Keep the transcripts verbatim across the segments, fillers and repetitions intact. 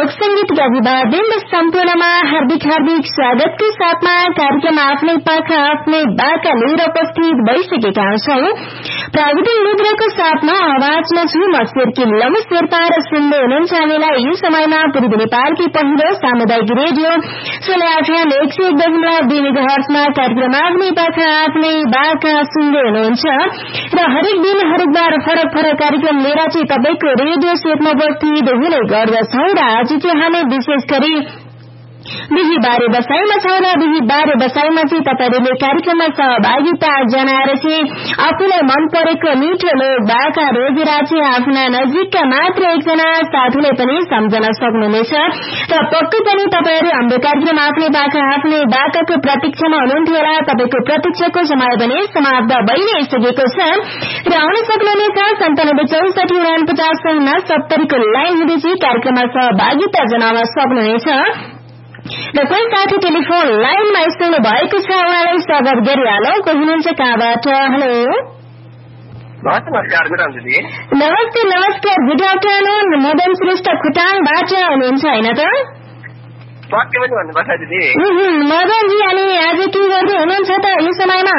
लोक संगीत का अभिवादन सम्पूर्णमा हार्दिक हार्दिक स्वागतको साथमा कार्यक्रम आफ्नै पाखा आफ्नै बाका लिएर उपस्थित भइसकेका छौं। प्राविधिक मित्रको साथमा आवाजमा छु म शेर्की लमु शेर्पा र सुन्दै हुनुहुन्छ हामीलाई यो समयमा पूर्वी नेपालकी पहिलो सामुदायिक रेडियो सोले आठ्याम एक सय एक दशमलव दुई मेगाहर्जमा कार्यक्रम आफ्नै पाखा आफ्नै बाका सुन्दै हुनुहुन्छ र हरेक दिन हरेक बार फरक फरक कार्यक्रम लिएर चाहिँ तपाईको रेडियो सेटमा उपस्थित हुने गर्दछौं र आज चाहिँ हामी विशेष गरी बिही बारे बसाईमा छौं र बिही बारे बसाईमा चाहिँ तपाईहरूले कार्यक्रममा सहभागिता जनाएर चाहिँ आफूलाई मन परेको मिठो लोक बाका रोजेर चाहिँ आफ्ना नजिकका मात्र एकजना साथीलाई पनि सम्झन सक्नुहुनेछ र पक्कै पनि तपाईहरू हाम्रो कार्यक्रम आफ्नै बाका आफ्नै बाकाको प्रतीक्षामा हुनुहुन्थ्यो होला। तपाईको प्रतीक्षाको समय पनि समाप्त भइ नै सकेको छ र आउन सक्नुहुनेछ सन्तानब्बे चौसठी उनापचास सौमा सत्तरीको लाइन हुँदै चाहिँ कार्यक्रममा सहभागिता जनाउन सक्नुहुनेछ र कोही साथी टेलिफोन लाइनमा आइसक्नु भएको छ उहाँलाई स्वागत गरिहालौं। को हुनुहुन्छ कहाँबाट? हेलो नमस्कार दिदी। नमस्ते नमस्कार गुड आफ्टरनुन। मदन श्रेष्ठ खोटाङबाट हुनुहुन्छ होइन त? पक्कै पनि भन्नुपर्छ दिदी। मदनजी अनि आज के गर्दै हुनुहुन्छ त यो समयमा?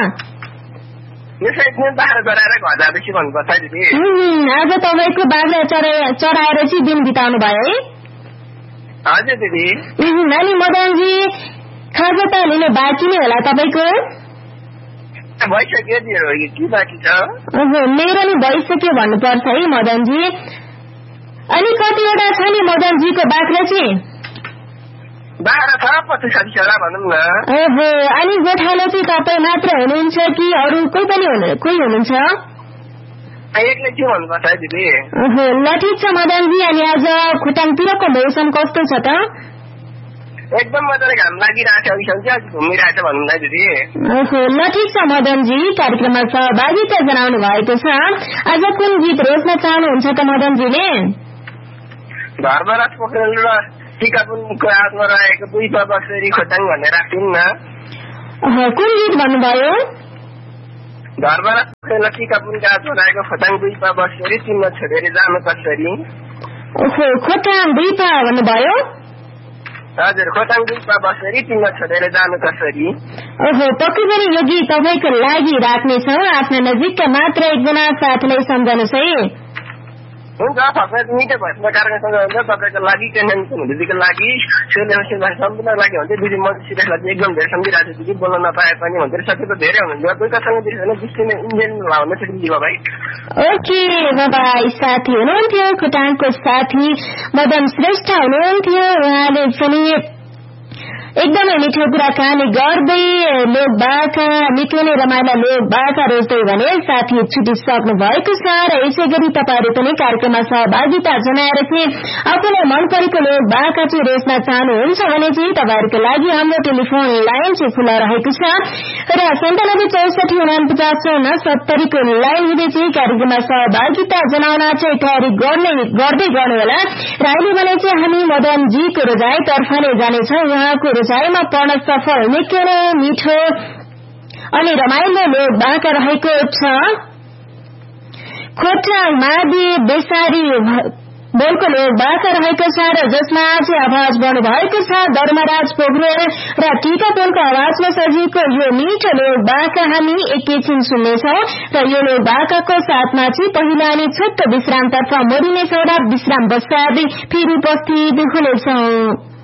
यसै बाह्र चढाएर घर जाँदैछु भन्नुपर्छ दिदी। आज तपाईँको बाह्र चढाएर चाहिँ दिन बिताउनु भयो है? हजुर दिदी। अनि मदनजी खाजा त लिनु बाँकी नै होला तपाईँको? भइसक्यो के बाँकी छ? मेरो नि भइसक्यो भन्नुपर्छ है मदनजी। अनि कतिवटा छ नि मदनजीको बाख्रा चाहिँ? बाह्र छ पच्चिस साठी भनौँ न। ओहो अनि गोठालो चाहिँ तपाईँ मात्र हुनुहुन्छ कि अरू कोही पनि कोही हुनुहुन्छ? एक्लै छु भन्नुपर्छ दिदी। ओहो ल ठिक छ मदनजी। अनि आज खोटाङतिरको मौसम कस्तो छ त? एकदम मजाले घाम लागिरहेको छ आज घुमिरहेको छ भन्नु दिदी। ओहो ल ठिक छ मदनजी कहकार्यक्रममा सहभागिता जनाउनु भएको छ। आज कुन गीत रोज्न चाहनुहुन्छ त मदनजीले? धर्मराज पोखरेल र टिकापुनको आत्मा रहेको दुई बक्सेरी खोटाङ भनेर राख्दिनु न। कुन गीत भन्नुभयो? धर्मराज पोखरेल टिकापुनको आत्मा रहेको खोटाङ दुई बक्सेरी तिमीलाई छोडेर जानु कसरी। ओहो खोटाङ दुई पा भन्नुभयो? हजुर खोटाङ दुई पा बक्सेरी तिमीलाई छोडेर जानु कसरी। ओहो पक्कै पनि यो गीत तपाईँको लागि राख्नेछौँ। आफ्ना नजिकका मात्र एकजना साथीलाई सम्झनुहोस् है। हुन्छ तपाईँ मिठो भएपछि कार्यक्रमसँग हुन्छ तपाईँको लागि दिदीको लागि सम्पूर्ण लागि हुन्छ दिदी म सिरियसलाई एकदम धेरै सम्झिरहेको छु दिदी बोल्न नपाए पनि भन्छ सबैको धेरै हुनुहुन्छ कोहीसँग दृष्टिमा इन्डियन लाउनु छ दिदी बाबाई। ओके बाबाई साथी हुनुहुन्थ्यो खोटाङको साथी मदन श्रेष्ठ हुनुहुन्थ्यो। उहाँले पनि एकदमै मिठो कुराकानी गर्दै लोक बाका मिठो नै रमाइला लोक बाका रोज्दै भने साथी छुटिसक्नु भएको छ र यसै गरी तपाईँहरू पनि कार्यक्रममा सहभागिता जनाएर चाहिँ आफूलाई मन परेको लोक बाका चाहिँ रोज्न चाहनुहुन्छ भने चाहिँ तपाईँहरूको लागि हाम्रो टेलिफोन लाइन चाहिँ खुला रहेको छ र सन्तानब्बे चौसठी उनापचास चौन सत्तरीको लाइन हुँदै चाहिँ कार्यक्रममा सहभागिता जनाउन चाहिँ तयारी गर्ने गर्दै गर्नु होला। र अहिले भने चाहिँ हामी मदनजीको रोजाइतर्फ नै जानेछौँ। उहाँको रोजाइमा पढ्न सफल निकै नै मिठो अनि रमाइलो लोक बाका रहेको छ खोटाङ मादी बेसारी बोलको लोक बाका रहेको छ र जसमा चाहिँ आवाज बन्नु भएको छ धर्मराज पोखरेल र टिकापुनको आवाजमा सजिएको यो मिठो लोक बाका हामी एकैछिन सुन्नेछौँ र यो लोक बाकाको साथमा चाहिँ पहिला अनि छोटो विश्रामतर्फ मोडिनेछौँ र विश्राम पश्चात फेरि उपस्थित हुनेछौँ।